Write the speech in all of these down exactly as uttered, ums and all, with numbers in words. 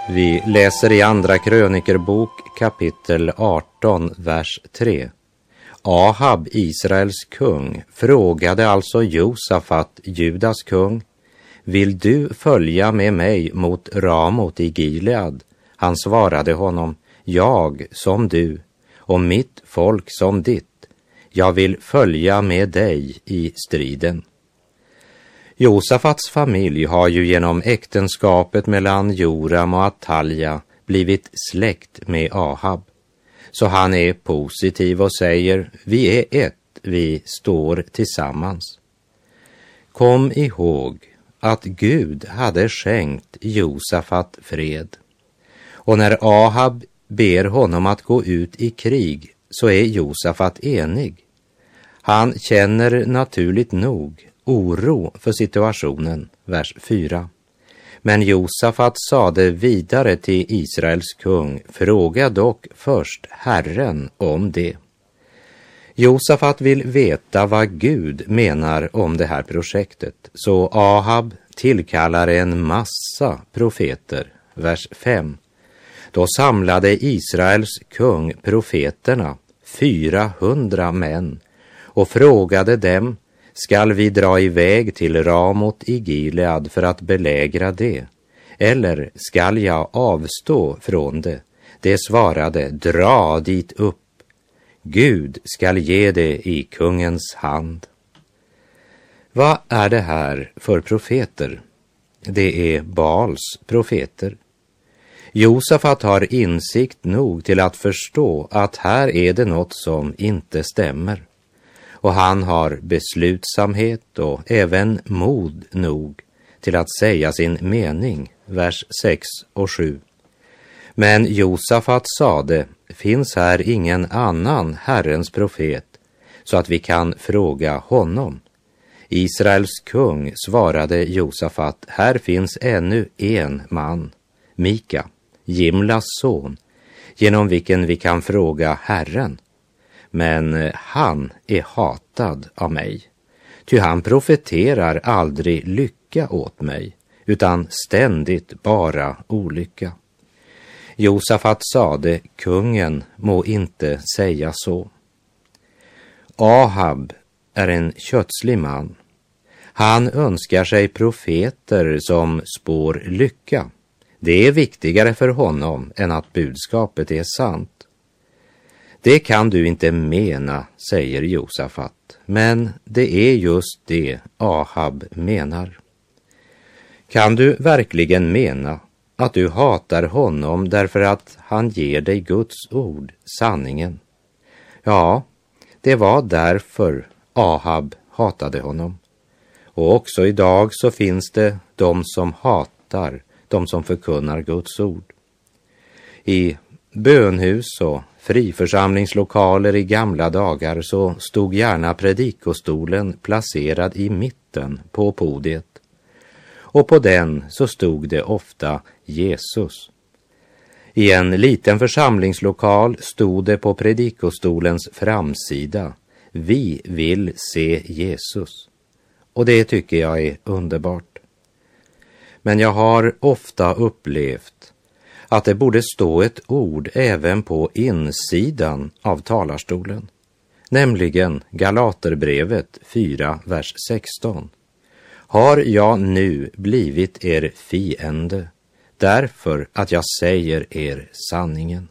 Vi läser i andra krönikerbok kapitel arton, vers tre. Ahab, Israels kung, frågade alltså Josafat, Judas kung: vill du följa med mig mot Ramot i Gilead? Han svarade honom: jag som du och mitt folk som ditt. Jag vill följa med dig i striden. Josafats familj har ju genom äktenskapet mellan Joram och Atalja blivit släkt med Ahab. Så han är positiv och säger: vi är ett, vi står tillsammans. Kom ihåg att Gud hade skänkt Josafat fred. Och när Ahab ber honom att gå ut i krig så är Josafat enig. Han känner naturligt nog oro för situationen, vers fyra. Men Josafat sade vidare till Israels kung: fråga dock först Herren om det. Josafat vill veta vad Gud menar om det här projektet, så Ahab tillkallar en massa profeter, vers fem. Då samlade Israels kung profeterna, fyrahundra män, och frågade dem: skall vi dra iväg till Ramot i Gilead för att belägra det? Eller skall jag avstå från det? Det svarade: dra dit upp. Gud skall ge det i kungens hand. Vad är det här för profeter? Det är Baals profeter. Josafat har insikt nog till att förstå att här är det något som inte stämmer. Och han har beslutsamhet och även mod nog till att säga sin mening, vers sex och sju. Men Josafat sade: finns här ingen annan Herrens profet så att vi kan fråga honom? Israels kung svarade Josafat: här finns ännu en man, Mika, Jimlas son, genom vilken vi kan fråga Herren. Men han är hatad av mig, ty han profeterar aldrig lycka åt mig, utan ständigt bara olycka. Josafat sade: kungen må inte säga så. Ahab är en kötslig man. Han önskar sig profeter som spår lycka. Det är viktigare för honom än att budskapet är sant. Det kan du inte mena, säger Josafat, men det är just det Ahab menar. Kan du verkligen mena att du hatar honom därför att han ger dig Guds ord, sanningen? Ja, det var därför Ahab hatade honom. Och också idag så finns det de som hatar, de som förkunnar Guds ord. I bönhus och friförsamlingslokaler i gamla dagar så stod gärna predikostolen placerad i mitten på podiet. Och på den så stod det ofta Jesus. I en liten församlingslokal stod det på predikostolens framsida: vi vill se Jesus. Och det tycker jag är underbart. Men jag har ofta upplevt att det borde stå ett ord även på insidan av talarstolen, nämligen Galaterbrevet fyra, vers sexton. Har jag nu blivit er fiende därför att jag säger er sanningen?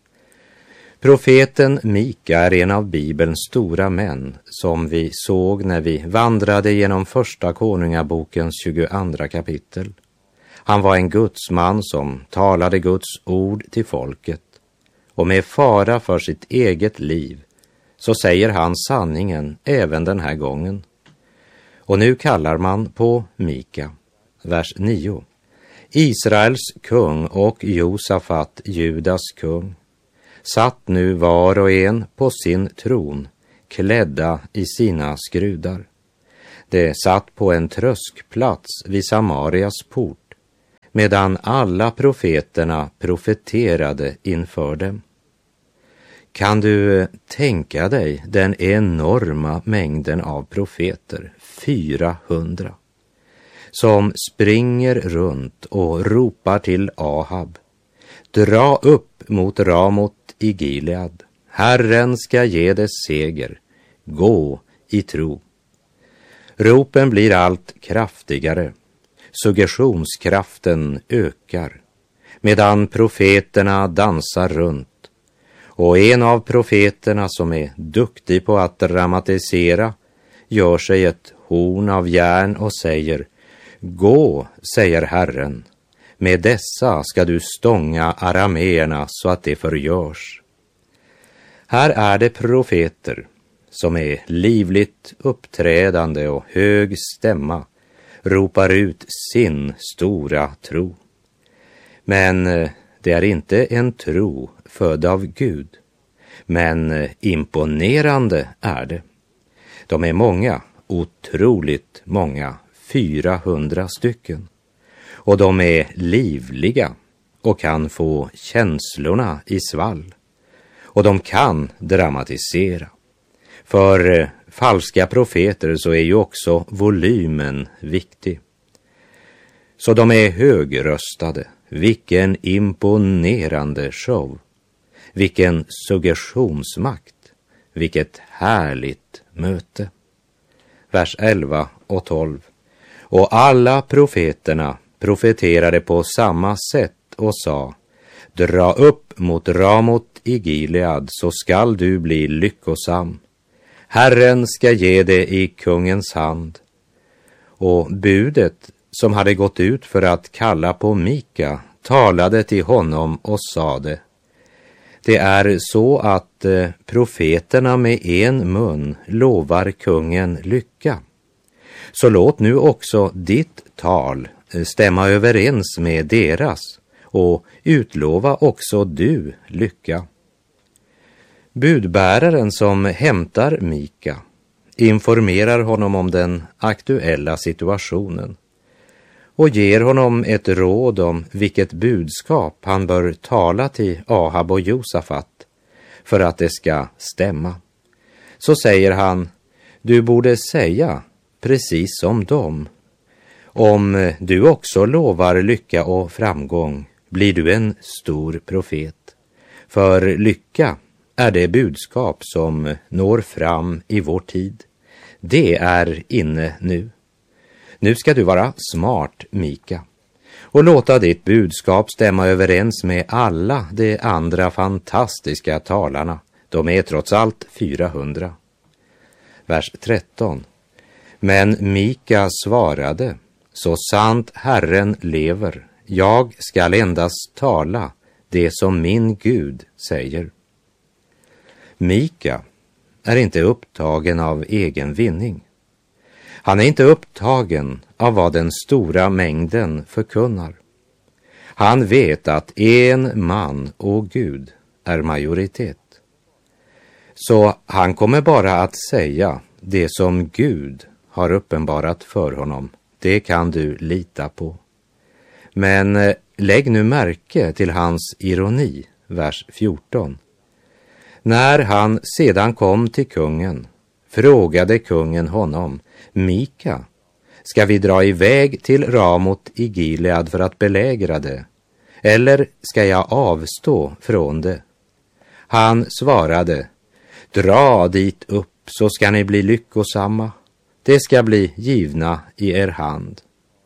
Profeten Mika är en av Bibelns stora män som vi såg när vi vandrade genom första konungabokens tjugoandra kapitel. Han var en gudsman som talade Guds ord till folket, och med fara för sitt eget liv så säger han sanningen även den här gången. Och nu kallar man på Mika, vers nio. Israels kung och Josafat, Judas kung, satt nu var och en på sin tron, klädda i sina skrudar. Det satt på en tröskplats vid Samarias port, medan alla profeterna profeterade inför dem. Kan du tänka dig den enorma mängden av profeter, fyrahundra, som springer runt och ropar till Ahab: Dra upp mot Ramot i Gilead. Herren ska ge dess seger. Gå i tro. Ropen blir allt kraftigare. Suggestionskraften ökar, medan profeterna dansar runt. Och en av profeterna som är duktig på att dramatisera gör sig ett horn av järn och säger: gå, säger Herren, med dessa ska du stånga arameerna så att det förgörs. Här är det profeter som är livligt uppträdande och hög stämma ropar ut sin stora tro. Men det är inte en tro född av Gud, men imponerande är det. De är många, otroligt många, fyrahundra stycken. Och de är livliga och kan få känslorna i svall. Och de kan dramatisera. För falska profeter så är ju också volymen viktig. Så de är högröstade. Vilken imponerande show. Vilken suggestionsmakt. Vilket härligt möte. Vers elva och tolv. Och alla profeterna profeterade på samma sätt och sa: dra upp mot Ramot i Gilead, så skall du bli lyckosam. Herren ska ge det i kungens hand. Och budet som hade gått ut för att kalla på Mika talade till honom och sade: det är så att eh, profeterna med en mun lovar kungen lycka. Så låt nu också ditt tal stämma överens med deras, och utlova också du lycka. Budbäraren som hämtar Mika informerar honom om den aktuella situationen och ger honom ett råd om vilket budskap han bör tala till Ahab och Josafat för att det ska stämma. Så säger han: du borde säga precis som dem. Om du också lovar lycka och framgång blir du en stor profet. För lycka är det budskap som når fram i vår tid. Det är inne nu. Nu ska du vara smart, Mika, och låta ditt budskap stämma överens med alla de andra fantastiska talarna. De är trots allt fyrahundra. Vers tretton. Men Mika svarade: så sant Herren lever, jag skall endast tala det som min Gud säger. Mika är inte upptagen av egen vinning. Han är inte upptagen av vad den stora mängden förkunnar. Han vet att en man och Gud är majoritet. Så han kommer bara att säga det som Gud har uppenbarat för honom. Det kan du lita på. Men lägg nu märke till hans ironi, vers fjorton. När han sedan kom till kungen frågade kungen honom: Mika, ska vi dra iväg till Ramot i Gilead för att belägra det? Eller ska jag avstå från det? Han svarade: dra dit upp så ska ni bli lyckosamma. Det ska bli givna i er hand.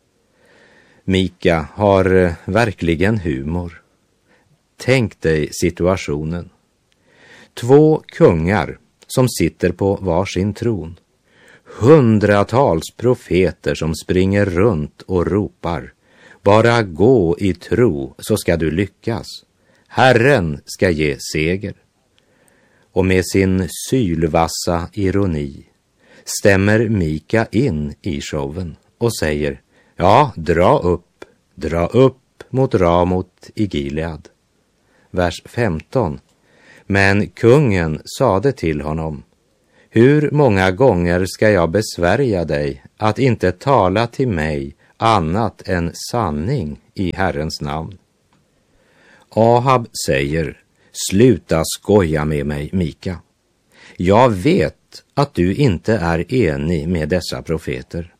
Mika har verkligen humor. Tänk dig situationen. Två kungar som sitter på varsin tron. Hundratals profeter som springer runt och ropar: bara gå i tro så ska du lyckas. Herren ska ge seger. Och med sin sylvassa ironi stämmer Mika in i showen och säger: ja, dra upp, dra upp mot Ramot i Gilead. Vers femton. Men kungen sade till honom: hur många gånger ska jag besvärja dig att inte tala till mig annat än sanning i Herrens namn? Ahab säger: sluta skoja med mig, Mika. Jag vet att du inte är enig med dessa profeter.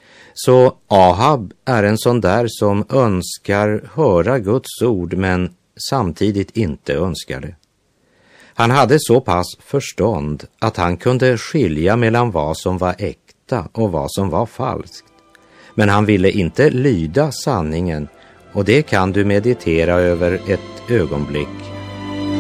Så Ahab är en sån där som önskar höra Guds ord men samtidigt inte önskar det. Han hade så pass förstånd att han kunde skilja mellan vad som var äkta och vad som var falskt. Men han ville inte lyda sanningen, och det kan du meditera över ett ögonblick